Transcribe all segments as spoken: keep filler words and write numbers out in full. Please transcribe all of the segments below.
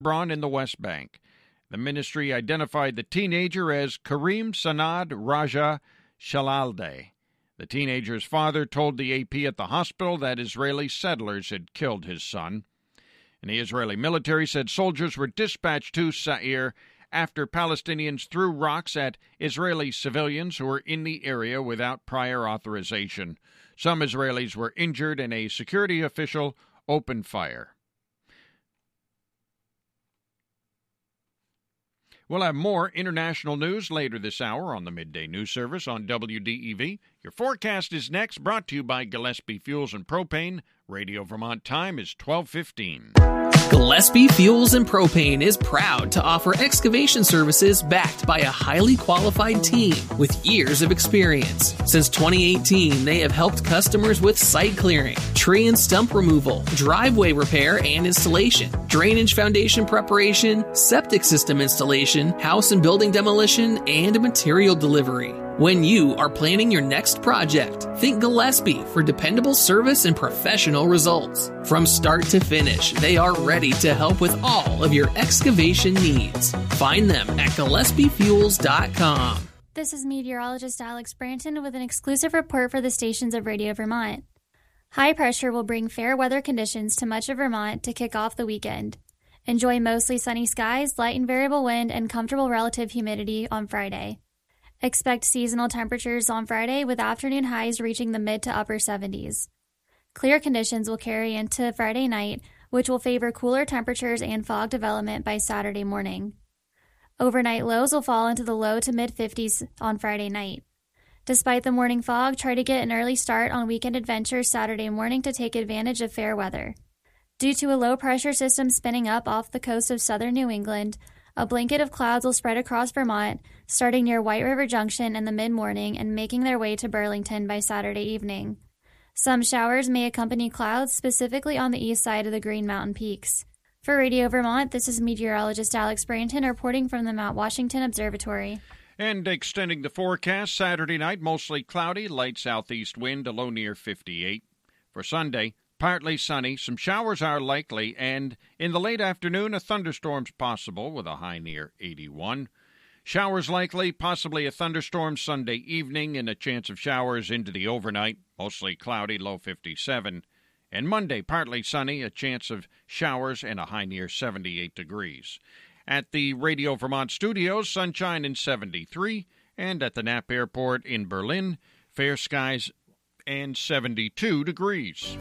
Hebron in the West Bank. The ministry identified the teenager as Karim Sanad Raja Shalalde. The teenager's father told the A P at the hospital that Israeli settlers had killed his son. And the Israeli military said soldiers were dispatched to Sa'ir after Palestinians threw rocks at Israeli civilians who were in the area without prior authorization. Some Israelis were injured and a security official opened fire. We'll have more international news later this hour on the Midday News Service on W D E V. Your forecast is next, brought to you by Gillespie Fuels and Propane. Radio Vermont time is twelve fifteen. Gillespie Fuels and Propane is proud to offer excavation services backed by a highly qualified team with years of experience. Since twenty eighteen, they have helped customers with site clearing, tree and stump removal, driveway repair and installation, drainage foundation preparation, septic system installation, house and building demolition, and material delivery. When you are planning your next project, think Gillespie for dependable service and professional results. From start to finish, they are ready to help with all of your excavation needs. Find them at gillespie fuels dot com. This is meteorologist Alex Branton with an exclusive report for the stations of Radio Vermont. High pressure will bring fair weather conditions to much of Vermont to kick off the weekend. Enjoy mostly sunny skies, light and variable wind, and comfortable relative humidity on Friday. Expect seasonal temperatures on Friday with afternoon highs reaching the mid to upper seventies. Clear conditions will carry into Friday night, which will favor cooler temperatures and fog development by Saturday morning. Overnight lows will fall into the low to mid fifties on Friday night. Despite the morning fog, try to get an early start on weekend adventures Saturday morning to take advantage of fair weather. Due to a low-pressure system spinning up off the coast of southern New England, a blanket of clouds will spread across Vermont, starting near White River Junction in the mid-morning and making their way to Burlington by Saturday evening. Some showers may accompany clouds, specifically on the east side of the Green Mountain Peaks. For Radio Vermont, this is meteorologist Alex Branton reporting from the Mount Washington Observatory. And extending the forecast, Saturday night, mostly cloudy, light southeast wind, a low near fifty-eight. For Sunday, partly sunny, some showers are likely, and in the late afternoon, a thunderstorm's possible with a high near eighty-one. Showers likely, possibly a thunderstorm Sunday evening, and a chance of showers into the overnight, mostly cloudy, low fifty-seven. And Monday, partly sunny, a chance of showers, and a high near seventy-eight degrees. At the Radio Vermont studios, sunshine in seventy-three, and at the Knapp Airport in Berlin, fair skies and seventy-two degrees.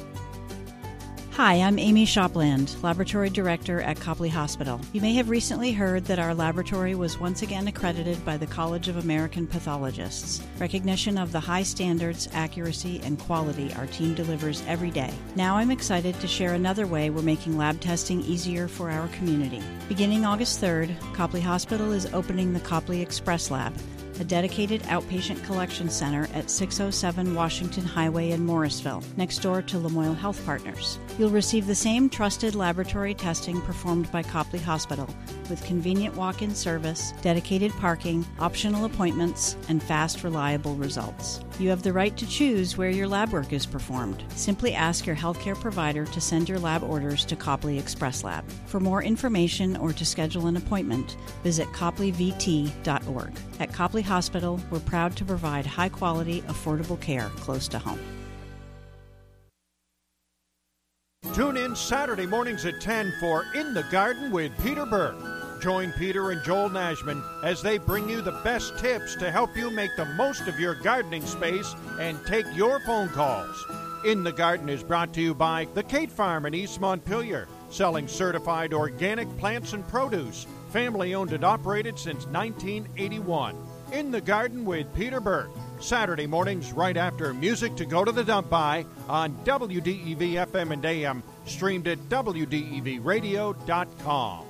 Hi, I'm Amy Shopland, Laboratory Director at Copley Hospital. You may have recently heard that our laboratory was once again accredited by the College of American Pathologists, recognition of the high standards, accuracy, and quality our team delivers every day. Now I'm excited to share another way we're making lab testing easier for our community. Beginning August third, Copley Hospital is opening the Copley Express Lab, a dedicated outpatient collection center at six oh seven Washington Highway in Morrisville, next door to Lamoille Health Partners. You'll receive the same trusted laboratory testing performed by Copley Hospital, with convenient walk-in service, dedicated parking, optional appointments, and fast, reliable results. You have the right to choose where your lab work is performed. Simply ask your healthcare provider to send your lab orders to Copley Express Lab. For more information or to schedule an appointment, visit copley v t dot org. At Copley Hospital, we're proud to provide high-quality, affordable care close to home. Tune in Saturday mornings at ten for In the Garden with Peter Burke. Join Peter and Joel Nashman as they bring you the best tips to help you make the most of your gardening space and take your phone calls. In the Garden is brought to you by the Kate Farm in East Montpelier, selling certified organic plants and produce, family owned and operated since nineteen eighty-one. In the Garden with Peter Burke, Saturday mornings right after Music to Go to the Dump By on W D E V F M and A M, streamed at W D E V radio dot com.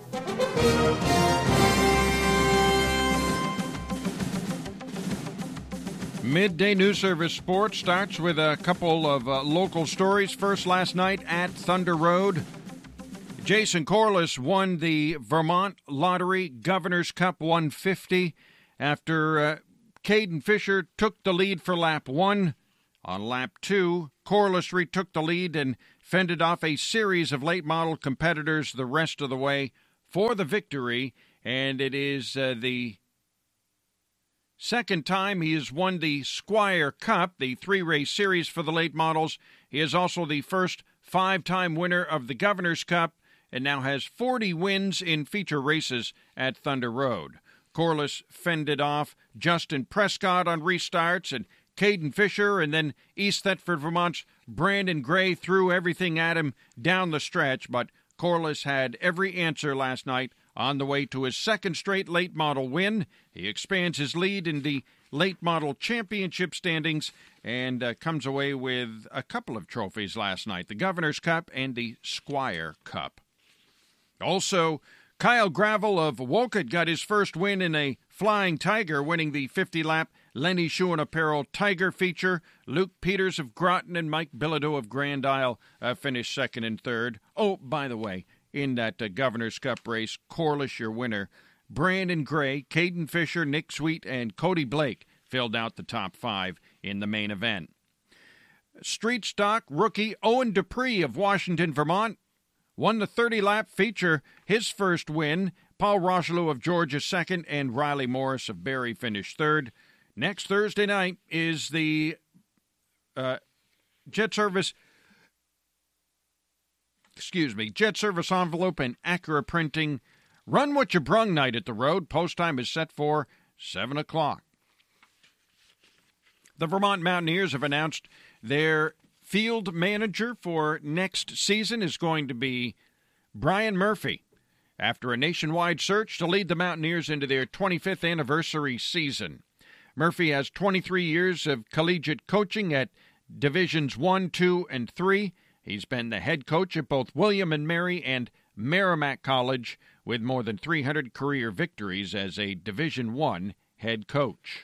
Midday News Service Sports starts with a couple of uh, local stories. First, last night at Thunder Road, Jason Corliss won the Vermont Lottery Governor's Cup one fifty after uh, Caden Fisher took the lead for lap one. On lap two, Corliss retook the lead and fended off a series of late model competitors the rest of the way for the victory, and it is uh, the second time he has won the Squire Cup, the three-race series for the late models. He is also the first five-time winner of the Governor's Cup and now has forty wins in feature races at Thunder Road. Corliss fended off Justin Prescott on restarts and Caden Fisher, and then East Thetford, Vermont's Brandon Gray threw everything at him down the stretch, but Corliss had every answer last night on the way to his second straight late model win. He expands his lead in the late model championship standings and uh, comes away with a couple of trophies last night, the Governor's Cup and the Squire Cup. Also, Kyle Gravel of Wolcott got his first win in a Flying Tiger, winning the fifty-lap Lenny Schuhen Apparel Tiger feature. Luke Peters of Groton and Mike Bilodeau of Grand Isle uh, finished second and third. Oh, by the way, in that uh, Governor's Cup race, Corliss, your winner, Brandon Gray, Caden Fisher, Nick Sweet, and Cody Blake filled out the top five in the main event. Street stock rookie Owen Dupree of Washington, Vermont, won the thirty-lap feature, his first win. Paul Rocheleau of Georgia second, and Riley Morris of Barrie finished third. Next Thursday night is the uh, Jet Service, excuse me, Jet Service Envelope and Acura Printing Run What You Brung night at the Road. Post time is set for seven o'clock. The Vermont Mountaineers have announced their field manager for next season is going to be Brian Murphy, after a nationwide search to lead the Mountaineers into their twenty-fifth anniversary season. Murphy has twenty-three years of collegiate coaching at Divisions one, two, and three. He's been the head coach at both William and Mary and Merrimack College, with more than three hundred career victories as a Division one head coach.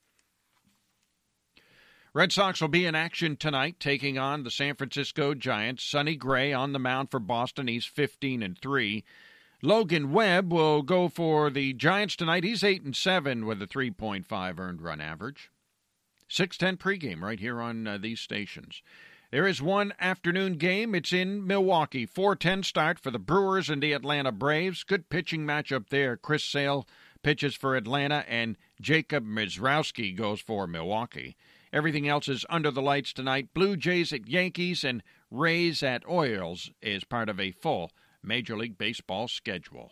Red Sox will be in action tonight, taking on the San Francisco Giants. Sonny Gray on the mound for Boston. He's fifteen and three. Logan Webb will go for the Giants tonight. He's eight and seven with a three point five earned run average. six ten pregame right here on uh, these stations. There is one afternoon game. It's in Milwaukee. four ten start for the Brewers and the Atlanta Braves. Good pitching matchup there. Chris Sale pitches for Atlanta, and Jacob Mizrowski goes for Milwaukee. Everything else is under the lights tonight. Blue Jays at Yankees and Rays at Orioles is part of a full Major League Baseball schedule.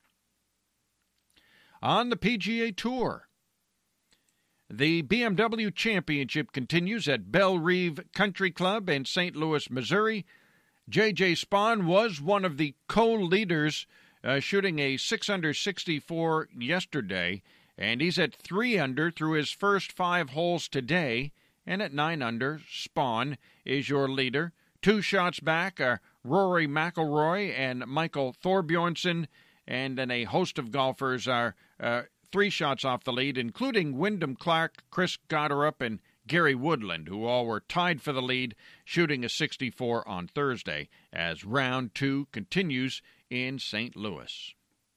On the P G A Tour, the B M W Championship continues at Belle Rive Country Club in Saint Louis, Missouri. J J Spawn was one of the co-leaders, uh, shooting a six under sixty-four yesterday, and he's at three under through his first five holes today, and at nine under, Spawn is your leader. Two shots back are Rory McIlroy and Michael Thorbjornsen, and then a host of golfers are uh, three shots off the lead, including Wyndham Clark, Chris Gotterup, and Gary Woodland, who all were tied for the lead, shooting a sixty-four on Thursday, as round two continues in Saint Louis.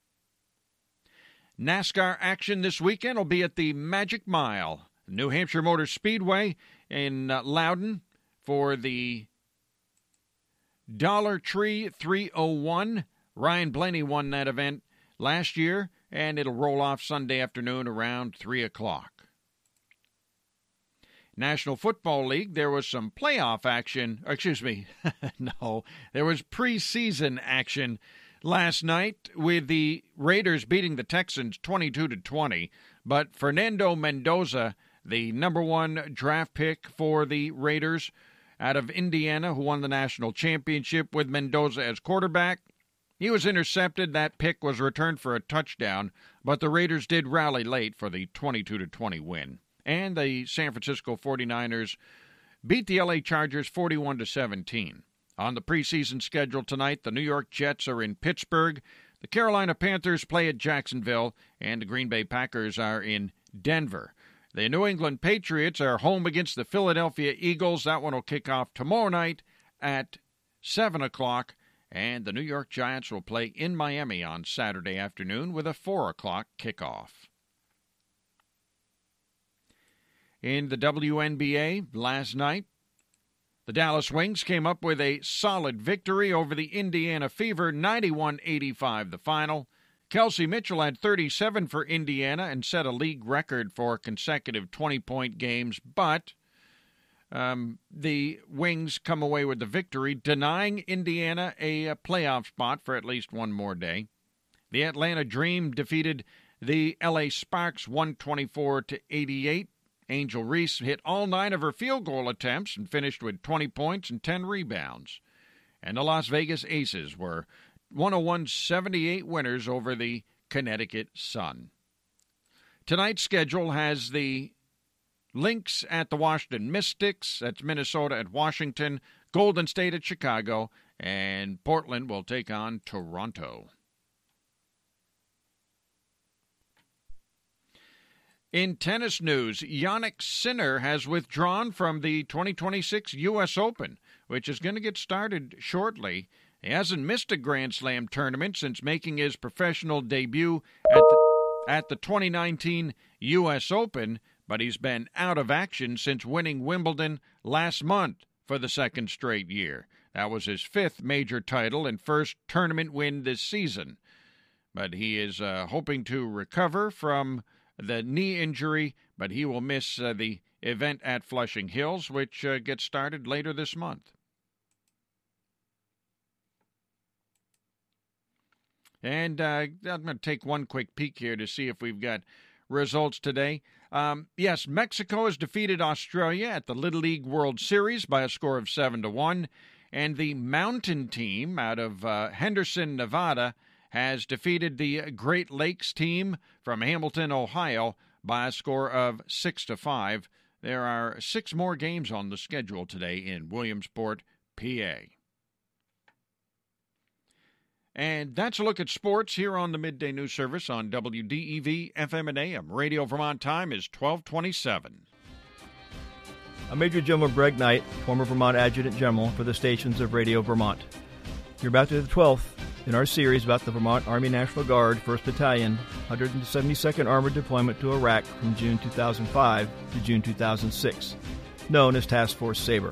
NASCAR action this weekend will be at the Magic Mile, New Hampshire Motor Speedway in uh, Loudon for the Dollar Tree three oh one. Ryan Blaney won that event last year, and it'll roll off Sunday afternoon around three o'clock. National Football League, there was some playoff action. Excuse me, no, there was preseason action last night with the Raiders beating the Texans twenty-two to twenty. But Fernando Mendoza, the number one draft pick for the Raiders out of Indiana, who won the national championship with Mendoza as quarterback, he was intercepted. That pick was returned for a touchdown, but the Raiders did rally late for the twenty-two to twenty win. And the San Francisco forty-niners beat the L A Chargers forty-one to seventeen. On the preseason schedule tonight, the New York Jets are in Pittsburgh, the Carolina Panthers play at Jacksonville, and the Green Bay Packers are in Denver. The New England Patriots are home against the Philadelphia Eagles. That one will kick off tomorrow night at seven o'clock, and the New York Giants will play in Miami on Saturday afternoon with a four o'clock kickoff. In the W N B A last night, the Dallas Wings came up with a solid victory over the Indiana Fever, ninety-one eighty-five the final. Kelsey Mitchell had thirty-seven for Indiana and set a league record for consecutive twenty-point games, but um, the Wings come away with the victory, denying Indiana a, a playoff spot for at least one more day. The Atlanta Dream defeated the L A Sparks one twenty-four to eighty-eight. Angel Reese hit all nine of her field goal attempts and finished with twenty points and ten rebounds. And the Las Vegas Aces were one oh one seventy-eight winners over the Connecticut Sun. Tonight's schedule has the Lynx at the Washington Mystics, that's Minnesota at Washington, Golden State at Chicago, and Portland will take on Toronto. In tennis news, Jannik Sinner has withdrawn from the twenty twenty-six U S Open, which is going to get started shortly. He hasn't missed a Grand Slam tournament since making his professional debut at the, at the twenty nineteen U S Open, but he's been out of action since winning Wimbledon last month for the second straight year. That was his fifth major title and first tournament win this season. But he is uh, hoping to recover from the knee injury, but he will miss uh, the event at Flushing Hills, which uh, gets started later this month. And uh, I'm going to take one quick peek here to see if we've got results today. Um, yes, Mexico has defeated Australia at the Little League World Series by a score of seven to one, and the Mountain Team out of uh, Henderson, Nevada, has defeated the Great Lakes team from Hamilton, Ohio, by a score of six to five. There are six more games on the schedule today in Williamsport, P A. And that's a look at sports here on the Midday News Service on W D E V F M and A M. Radio Vermont time is twelve twenty-seven. I'm Major General Greg Knight, former Vermont Adjutant General for the stations of Radio Vermont. You're about to do the twelfth in our series about the Vermont Army National Guard, first Battalion, one hundred seventy-second Armored Deployment to Iraq from June two thousand five to June two thousand six, known as Task Force Sabre.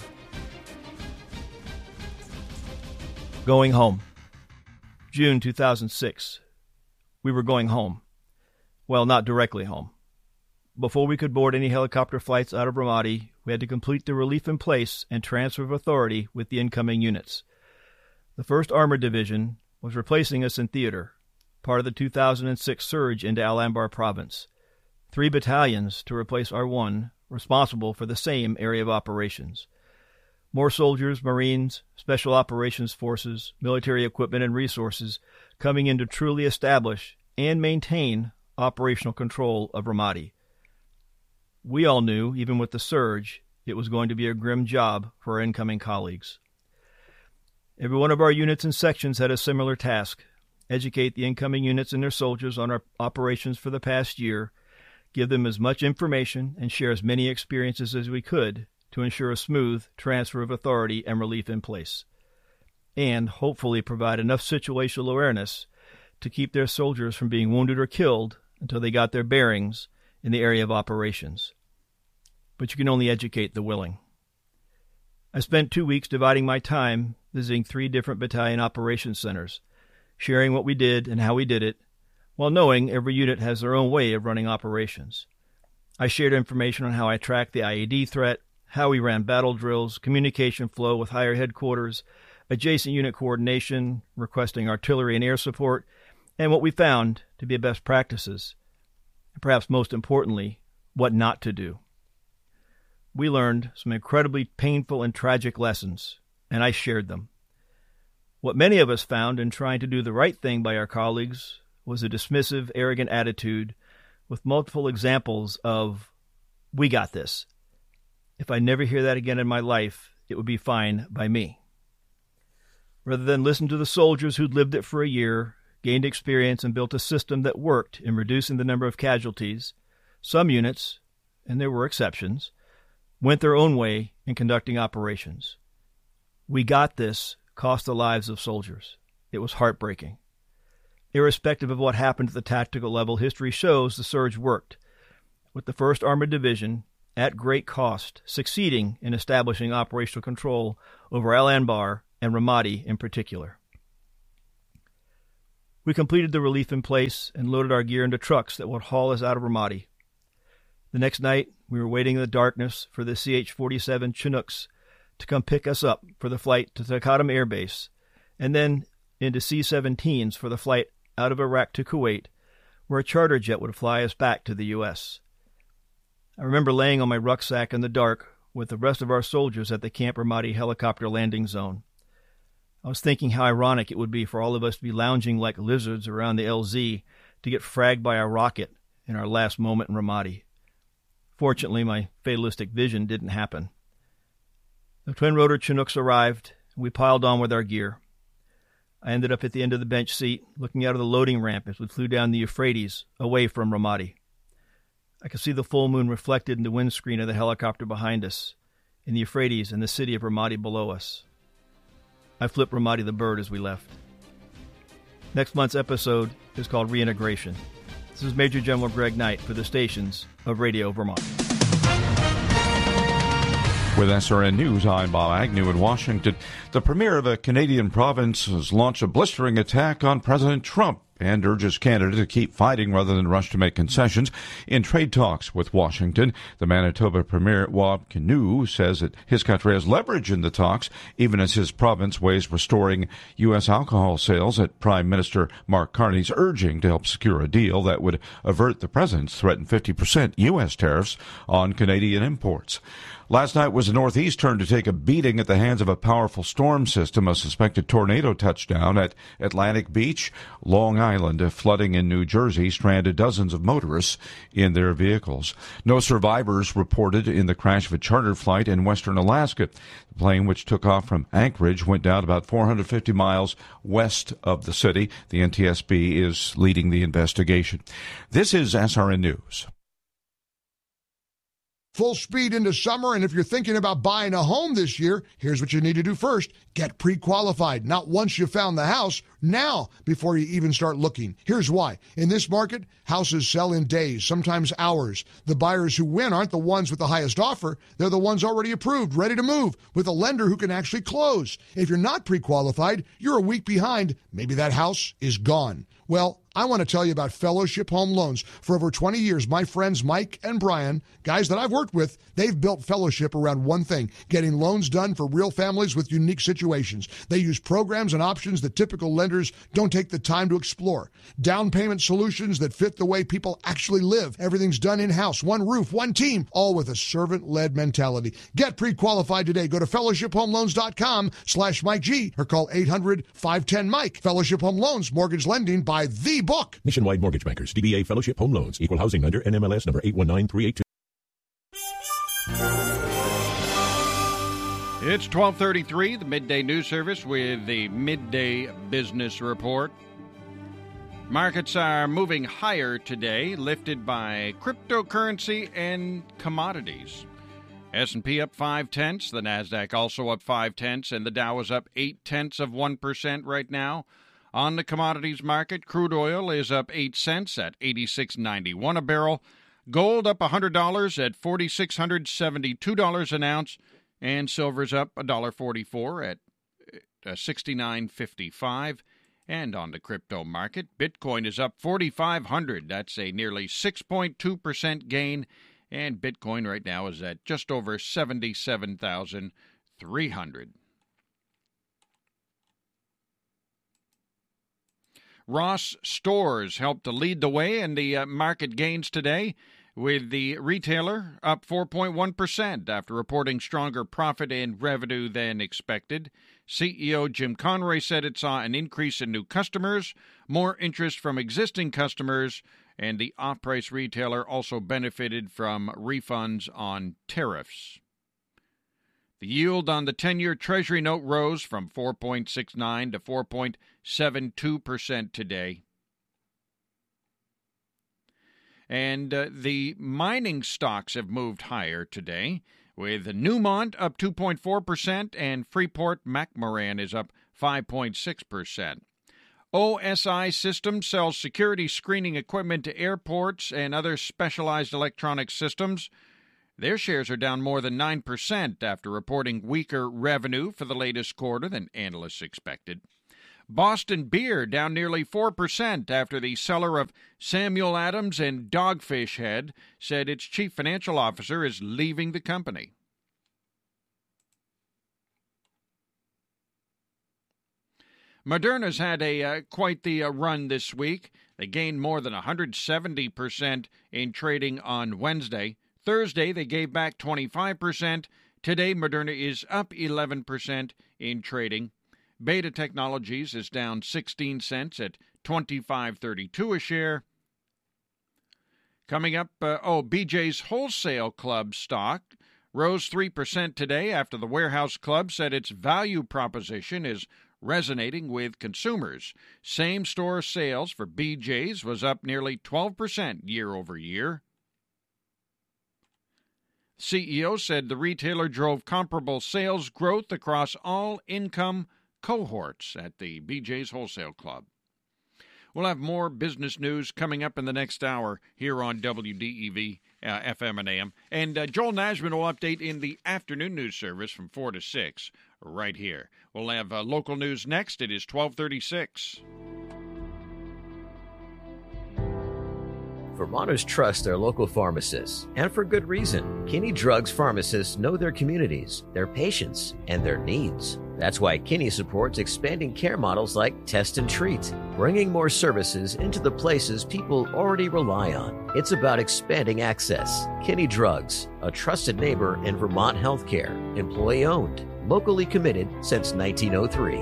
Going home. June two thousand six. We were going home. Well, not directly home. Before we could board any helicopter flights out of Ramadi, we had to complete the relief in place and transfer of authority with the incoming units. The first Armored Division was replacing us in theater, part of the two thousand six surge into Al-Anbar province. Three battalions to replace our one, responsible for the same area of operations. More soldiers, Marines, Special Operations Forces, military equipment and resources coming in to truly establish and maintain operational control of Ramadi. We all knew, even with the surge, it was going to be a grim job for our incoming colleagues. Every one of our units and sections had a similar task: educate the incoming units and their soldiers on our operations for the past year, give them as much information, and share as many experiences as we could to ensure a smooth transfer of authority and relief in place, and hopefully provide enough situational awareness to keep their soldiers from being wounded or killed until they got their bearings in the area of operations. But you can only educate the willing. I spent two weeks dividing my time visiting three different battalion operations centers, sharing what we did and how we did it, while knowing every unit has their own way of running operations. I shared information on how I tracked the I E D threat, how we ran battle drills, communication flow with higher headquarters, adjacent unit coordination, requesting artillery and air support, and what we found to be best practices, and perhaps most importantly, what not to do. We learned some incredibly painful and tragic lessons, and I shared them. What many of us found in trying to do the right thing by our colleagues was a dismissive, arrogant attitude with multiple examples of, "We got this. If I never hear that again in my life, it would be fine by me." Rather than listen to the soldiers who'd lived it for a year, gained experience, and built a system that worked in reducing the number of casualties, some units, and there were exceptions, went their own way in conducting operations. "We got this" cost the lives of soldiers. It was heartbreaking. Irrespective of what happened at the tactical level, history shows the surge worked, with the first Armored Division, at great cost, succeeding in establishing operational control over Al-Anbar and Ramadi in particular. We completed the relief in place and loaded our gear into trucks that would haul us out of Ramadi. The next night, we were waiting in the darkness for the C H forty-seven Chinooks to come pick us up for the flight to Taqadum Air Base, and then into C seventeens for the flight out of Iraq to Kuwait, where a charter jet would fly us back to the U S I remember laying on my rucksack in the dark with the rest of our soldiers at the Camp Ramadi helicopter landing zone. I was thinking how ironic it would be for all of us to be lounging like lizards around the L Z to get fragged by a rocket in our last moment in Ramadi. Fortunately, my fatalistic vision didn't happen. The twin-rotor Chinooks arrived, and we piled on with our gear. I ended up at the end of the bench seat, looking out of the loading ramp as we flew down the Euphrates, away from Ramadi. I could see the full moon reflected in the windscreen of the helicopter behind us, in the Euphrates and the city of Ramadi below us. I flipped Ramadi the bird as we left. Next month's episode is called Reintegration. This is Major General Greg Knight for the stations of Radio Vermont. With S R N News, I'm Bob Agnew in Washington. The premier of a Canadian province has launched a blistering attack on President Trump and urges Canada to keep fighting rather than rush to make concessions in trade talks with Washington. The Manitoba Premier, Wab Kinew, says that his country has leverage in the talks, even as his province weighs restoring U S alcohol sales at Prime Minister Mark Carney's urging to help secure a deal that would avert the president's threatened fifty percent U S tariffs on Canadian imports. Last night was the Northeast turn to take a beating at the hands of a powerful storm system. A suspected tornado touchdown at Atlantic Beach, Long Island. Flooding in New Jersey stranded dozens of motorists in their vehicles. No survivors reported in the crash of a charter flight in western Alaska. The plane, which took off from Anchorage, went down about four hundred fifty miles west of the city. The N T S B is leading the investigation. This is S R N News. Full speed into summer, and if you're thinking about buying a home this year, here's what you need to do first. Get pre-qualified. Not once you found the house, now before you even start looking. Here's why. In this market, houses sell in days, sometimes hours. The buyers who win aren't the ones with the highest offer. They're the ones already approved, ready to move, with a lender who can actually close. If you're not pre-qualified, you're a week behind. Maybe that house is gone. Well, I want to tell you about Fellowship Home Loans. For over twenty years, my friends Mike and Brian, guys that I've worked with, they've built Fellowship around one thing, getting loans done for real families with unique situations. They use programs and options that typical lenders don't take the time to explore. Down payment solutions that fit the way people actually live. Everything's done in-house, one roof, one team, all with a servant-led mentality. Get pre-qualified today. Go to fellowship home loans dot com slash Mike G or call eight hundred, five one zero, Mike. Fellowship Home Loans, mortgage lending by the book. Nationwide Mortgage Bankers, D B A Fellowship Home Loans, Equal Housing Lender, N M L S number eight one nine three eight two. It's twelve thirty-three, the Midday News Service with the Midday Business Report. Markets are moving higher today, lifted by cryptocurrency and commodities. S and P up five tenths, the Nasdaq also up five tenths, and the Dow is up eight tenths of one percent right now. On the commodities market, crude oil is up eight cents at eighty-six ninety-one a barrel. Gold up one hundred dollars at four thousand six hundred seventy-two dollars an ounce. And silver's up one dollar forty-four at sixty-nine fifty-five. And on the crypto market, Bitcoin is up forty-five hundred. That's a nearly six point two percent gain. And Bitcoin right now is at just over seventy-seven thousand three hundred. Ross Stores helped to lead the way in the uh, market gains today, with the retailer up four point one percent after reporting stronger profit and revenue than expected. C E O Jim Conroy said it saw an increase in new customers, more interest from existing customers, and the off-price retailer also benefited from refunds on tariffs. The yield on the ten-year Treasury note rose from four point six nine to four point seven two percent today. And uh, the mining stocks have moved higher today, with Newmont up two point four percent and Freeport-McMoRan is up five point six percent. O S I Systems sells security screening equipment to airports and other specialized electronic systems. Their shares are down more than nine percent after reporting weaker revenue for the latest quarter than analysts expected. Boston Beer down nearly four percent after the seller of Samuel Adams and Dogfish Head said its chief financial officer is leaving the company. Moderna's had a uh, quite the uh, run this week. They gained more than one hundred seventy percent in trading on Wednesday. Thursday, they gave back twenty-five percent. Today, Moderna is up eleven percent in trading. Beta Technologies is down sixteen cents at twenty-five thirty-two a share. Coming up, uh, oh, B J's Wholesale Club stock rose three percent today after the Warehouse Club said its value proposition is resonating with consumers. Same-store sales for B J's was up nearly twelve percent year over year. C E O said the retailer drove comparable sales growth across all income cohorts at the B J's Wholesale Club. We'll have more business news coming up in the next hour here on W D E V, uh, F M and A M. And uh, Joel Nashman will update in the afternoon news service from four to six right here. We'll have uh, local news next. It is twelve thirty-six. Vermonters trust their local pharmacists, and for good reason. Kinney Drugs pharmacists know their communities, their patients, and their needs. That's why Kinney supports expanding care models like Test and Treat, bringing more services into the places people already rely on. It's about expanding access. Kinney Drugs, a trusted neighbor in Vermont healthcare, employee-owned, locally committed since nineteen oh three.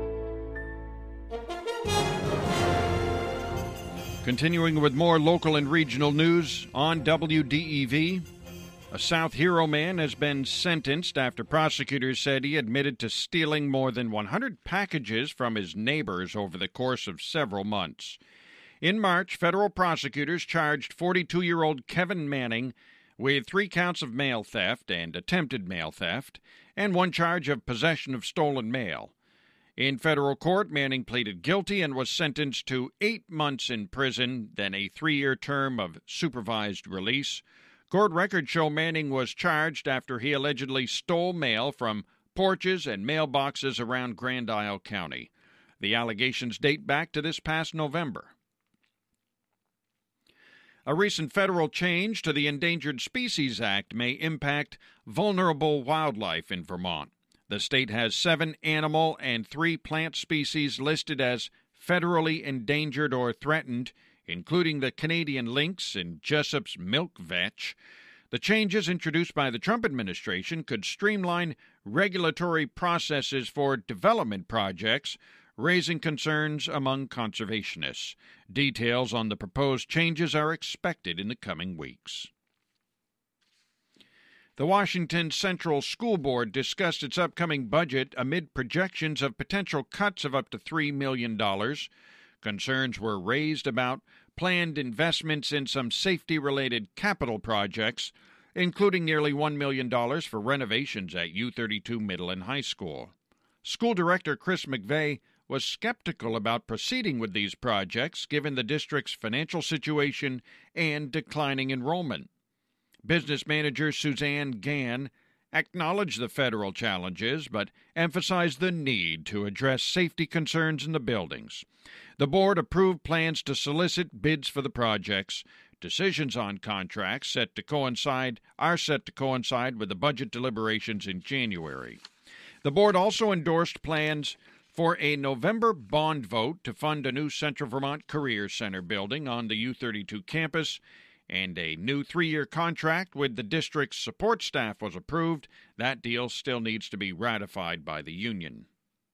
Continuing with more local and regional news on W D E V, a South Hero man has been sentenced after prosecutors said he admitted to stealing more than one hundred packages from his neighbors over the course of several months. In March, federal prosecutors charged forty-two-year-old Kevin Manning with three counts of mail theft and attempted mail theft, and one charge of possession of stolen mail. In federal court, Manning pleaded guilty and was sentenced to eight months in prison, then a three-year term of supervised release. Court records show Manning was charged after he allegedly stole mail from porches and mailboxes around Grand Isle County. The allegations date back to this past November. A recent federal change to the Endangered Species Act may impact vulnerable wildlife in Vermont. The state has seven animal and three plant species listed as federally endangered or threatened, including the Canadian lynx and Jessup's milk vetch. The changes introduced by the Trump administration could streamline regulatory processes for development projects, raising concerns among conservationists. Details on the proposed changes are expected in the coming weeks. The Washington Central School Board discussed its upcoming budget amid projections of potential cuts of up to three million dollars. Concerns were raised about planned investments in some safety-related capital projects, including nearly one million dollars for renovations at U thirty-two Middle and High School. School Director Chris McVeigh was skeptical about proceeding with these projects given the district's financial situation and declining enrollment. Business manager Suzanne Gann acknowledged the federal challenges, but emphasized the need to address safety concerns in the buildings. The board approved plans to solicit bids for the projects. Decisions on contracts set to coincide are set to coincide with the budget deliberations in January. The board also endorsed plans for a November bond vote to fund a new Central Vermont Career Center building on the U thirty-two campus, and a new three-year contract with the district's support staff was approved. That deal still needs to be ratified by the union.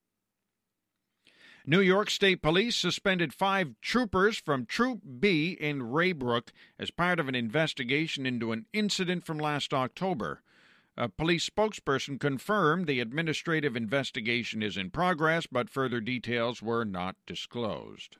New York State Police suspended five troopers from Troop B in Raybrook as part of an investigation into an incident from last October. A police spokesperson confirmed the administrative investigation is in progress, but further details were not disclosed.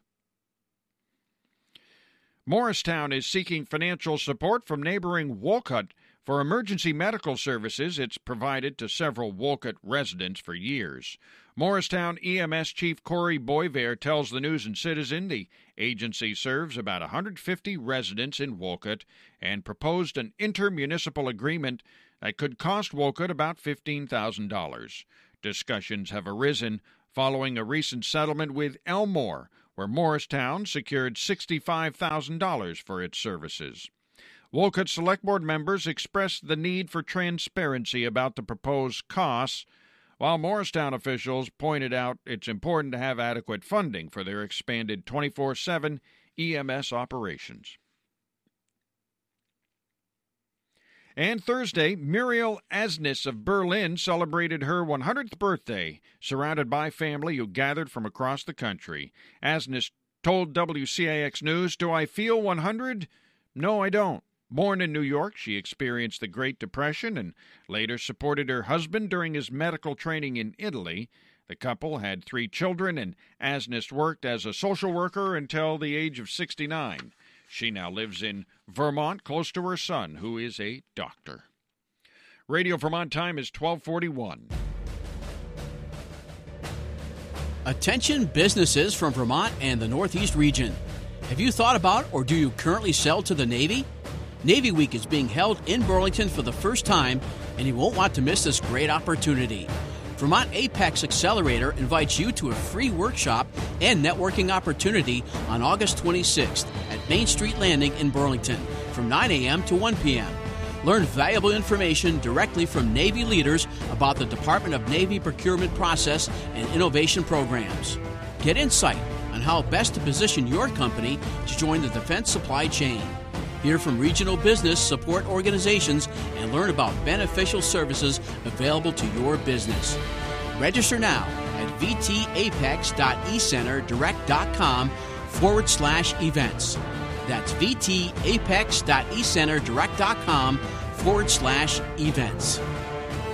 Morristown is seeking financial support from neighboring Wolcott for emergency medical services it's provided to several Wolcott residents for years. Morristown E M S Chief Corey Boisvert tells the News and Citizen the agency serves about one hundred fifty residents in Wolcott and proposed an intermunicipal agreement that could cost Wolcott about fifteen thousand dollars. Discussions have arisen following a recent settlement with Elmore, where Morristown secured sixty-five thousand dollars for its services. Wolcott Select Board members expressed the need for transparency about the proposed costs, while Morristown officials pointed out it's important to have adequate funding for their expanded twenty-four seven E M S operations. And Thursday, Muriel Asnis of Berlin celebrated her one hundredth birthday, surrounded by family who gathered from across the country. Asnis told W C A X News, "Do I feel one hundred? No, I don't. Born in New York, she experienced the Great Depression and later supported her husband during his medical training in Italy. The couple had three children, and Asnis worked as a social worker until the age of sixty-nine. She now lives in Vermont, close to her son, who is a doctor." Radio Vermont time is twelve forty-one. Attention businesses from Vermont and the Northeast region. Have you thought about or do you currently sell to the Navy? Navy Week is being held in Burlington for the first time, and you won't want to miss this great opportunity. Vermont Apex Accelerator invites you to a free workshop and networking opportunity on August twenty-sixth at Main Street Landing in Burlington from nine a.m. to one p.m. Learn valuable information directly from Navy leaders about the Department of Navy procurement process and innovation programs. Get insight on how best to position your company to join the defense supply chain. Hear from regional business support organizations and learn about beneficial services available to your business. Register now at vtapex.ecenterdirect.com forward slash events. That's vtapex.ecenterdirect.com forward slash events.